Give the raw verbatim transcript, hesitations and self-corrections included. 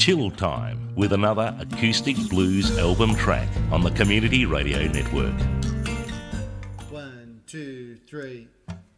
Chill Time with another acoustic blues album track on the Community Radio Network. One, two, three.